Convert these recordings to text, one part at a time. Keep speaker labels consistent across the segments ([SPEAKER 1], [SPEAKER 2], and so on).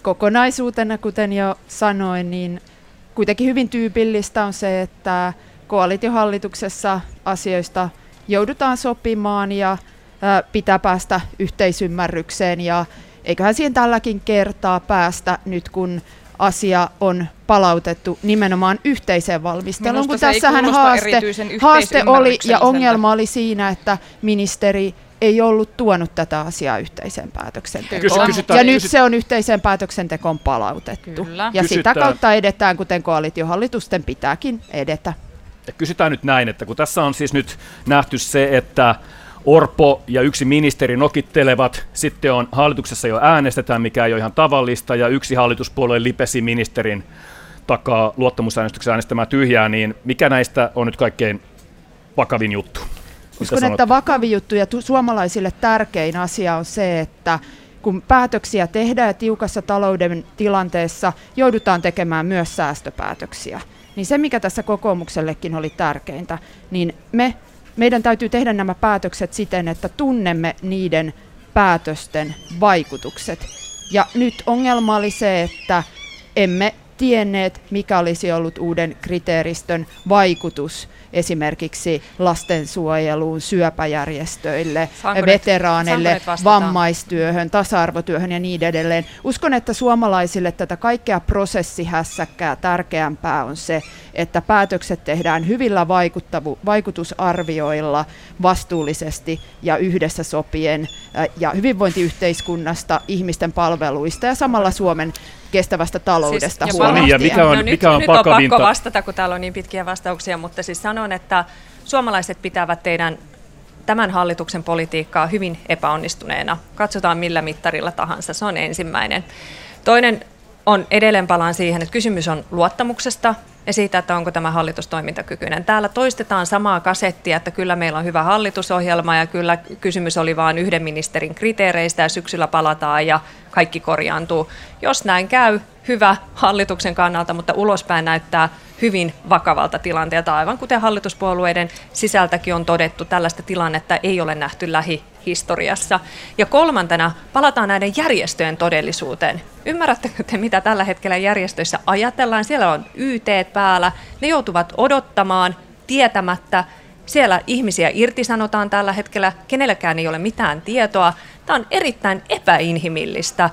[SPEAKER 1] kokonaisuutena, kuten jo sanoin, niin kuitenkin hyvin tyypillistä on se, että koalitiohallituksessa asioista joudutaan sopimaan ja pitää päästä yhteisymmärrykseen, ja eiköhän siihen tälläkin kertaa päästä nyt, kun asia on palautettu nimenomaan yhteiseen valmisteluun, kun tässähän haaste oli ja ongelma oli siinä, että ministeri ei ollut tuonut tätä asiaa yhteiseen päätöksentekoon. Ja nyt se on yhteiseen päätöksentekoon palautettu. Kyllä. Ja sitä kautta edetään, kuten koalitiohallitusten pitääkin edetä.
[SPEAKER 2] Ja kysytään nyt näin, että kun tässä on siis nyt nähty se, että Orpo ja yksi ministeri nokittelevat, sitten on hallituksessa jo äänestetään, mikä ei ole ihan tavallista, ja yksi hallituspuolue lipesi ministerin takaa luottamusäänestyksen äänestämään tyhjää, niin mikä näistä on nyt kaikkein vakavin juttu?
[SPEAKER 1] Uskon, että vakavin juttu ja suomalaisille tärkein asia on se, että kun päätöksiä tehdään ja tiukassa talouden tilanteessa joudutaan tekemään myös säästöpäätöksiä, niin se, mikä tässä kokoomuksellekin oli tärkeintä, niin meidän täytyy tehdä nämä päätökset siten, että tunnemme niiden päätösten vaikutukset. Ja nyt ongelma oli se, että emme tienneet, mikä olisi ollut uuden kriteeristön vaikutus esimerkiksi lastensuojeluun, syöpäjärjestöille, veteraaneille, vammaistyöhön, tasa-arvotyöhön ja niin edelleen. Uskon, että suomalaisille tätä kaikkea prosessihässäkkää tärkeämpää on se, että päätökset tehdään hyvillä vaikutusarvioilla vastuullisesti ja yhdessä sopien ja hyvinvointiyhteiskunnasta, ihmisten palveluista ja samalla Suomen kestävästä taloudesta huolehtien.
[SPEAKER 3] Nyt on pakko vastata, kun täällä on niin pitkiä vastauksia, mutta siis sanon, että suomalaiset pitävät tämän hallituksen politiikkaa hyvin epäonnistuneena. Katsotaan millä mittarilla tahansa, se on ensimmäinen. Toinen on edelleen palaan siihen, että kysymys on luottamuksesta ja siitä, että onko tämä hallitus toimintakykyinen. Täällä toistetaan samaa kasettia, että kyllä meillä on hyvä hallitusohjelma ja kyllä kysymys oli vain yhden ministerin kriteereistä ja syksyllä palataan ja kaikki korjaantuu. Jos näin käy, hyvä hallituksen kannalta, mutta ulospäin näyttää hyvin vakavalta tilanteelta, aivan kuten hallituspuolueiden sisältäkin on todettu, tällaista tilannetta ei ole nähty lähihistoriassa. Ja kolmantena palataan näiden järjestöjen todellisuuteen. Ymmärrättekö te, mitä tällä hetkellä järjestöissä ajatellaan? Siellä on YT:t päällä, ne joutuvat odottamaan tietämättä. Siellä ihmisiä irtisanotaan tällä hetkellä, kenelläkään ei ole mitään tietoa. Tämä on erittäin epäinhimillistä.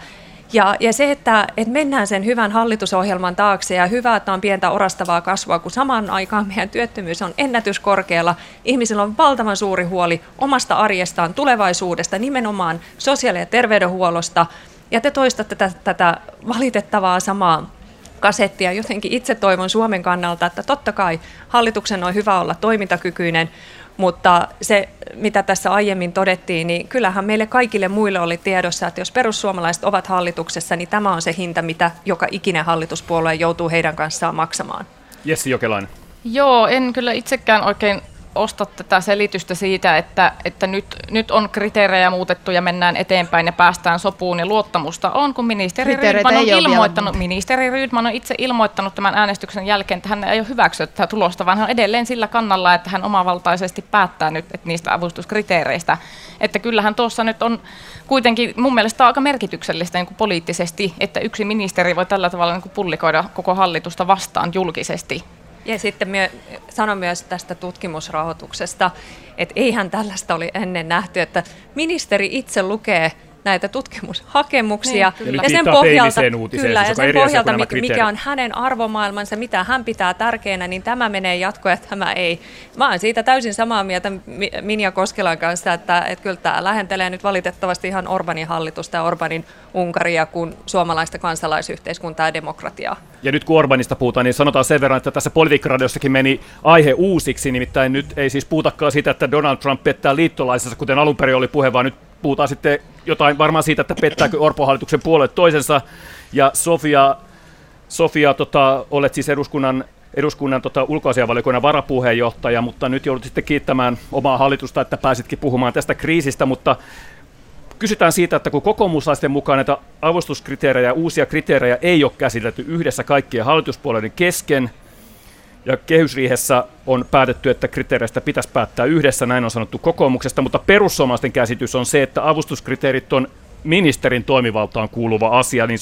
[SPEAKER 3] Ja se, että mennään sen hyvän hallitusohjelman taakse ja hyvä, että on pientä orastavaa kasvua, kun samaan aikaan meidän työttömyys on ennätyskorkealla. Ihmisillä on valtavan suuri huoli omasta arjestaan, tulevaisuudesta, nimenomaan sosiaali- ja terveydenhuollosta. Ja te toistatte tätä valitettavaa samaa kasettia. Jotenkin itse toivon Suomen kannalta, että totta kai hallituksen on hyvä olla toimintakykyinen, mutta se, mitä tässä aiemmin todettiin, niin kyllähän meille kaikille muille oli tiedossa, että jos perussuomalaiset ovat hallituksessa, niin tämä on se hinta, mitä joka ikinen hallituspuolue joutuu heidän kanssaan maksamaan.
[SPEAKER 2] Jessi Jokelainen.
[SPEAKER 4] Joo, en kyllä itsekään oikein osta tätä selitystä siitä, että nyt on kriteerejä muutettu ja mennään eteenpäin ja päästään sopuun ja luottamusta on, kun ministeri Rydman on itse ilmoittanut tämän äänestyksen jälkeen, että hän ei ole hyväksynyt tätä tulosta, vaan hän on edelleen sillä kannalla, että hän omavaltaisesti päättää nyt niistä avustuskriteereistä. Että kyllähän tuossa nyt on kuitenkin mun mielestä aika merkityksellistä niin kuin poliittisesti, että yksi ministeri voi tällä tavalla niin kuin pullikoida koko hallitusta vastaan julkisesti.
[SPEAKER 3] Ja sitten sanon myös tästä tutkimusrahoituksesta, että eihän tällaista oli ennen nähty, että ministeri itse lukee näitä tutkimushakemuksia
[SPEAKER 2] ja sen pohjalta,
[SPEAKER 3] mikä on hänen arvomaailmansa, mitä hän pitää tärkeänä, niin tämä menee jatkoon ja tämä ei. Mä olen siitä täysin samaa mieltä Minja Koskelan kanssa, että kyllä tämä lähentelee nyt valitettavasti ihan Orbanin hallitusta ja Orbanin Unkaria kuin suomalaista kansalaisyhteiskuntaa ja demokratiaa.
[SPEAKER 2] Ja nyt kun Orbanista puhutaan, niin sanotaan sen verran, että tässä Politiikkaradiossakin meni aihe uusiksi, nimittäin nyt ei siis puhutakaan siitä, että Donald Trump pettää liittolaisensa, kuten alun perin oli puhe, vaan nyt puhutaan sitten jotain varmaan siitä, että pettääkö Orpo-hallituksen puolet toisensa. Ja Sofia olet siis eduskunnan ulkoasiainvaliokunnan varapuheenjohtaja, mutta nyt joudut sitten kiittämään omaa hallitusta, että pääsitkin puhumaan tästä kriisistä, mutta kysytään siitä, että kun kokoomuslaisten mukaan näitä avustuskriteerejä ja uusia kriteerejä ei ole käsitelty yhdessä kaikkien hallituspuolueiden kesken, ja kehysriihessä on päätetty, että kriteereistä pitäisi päättää yhdessä, näin on sanottu kokoomuksesta, mutta perussuomalaisten käsitys on se, että avustuskriteerit on ministerin toimivaltaan kuuluva asia, niin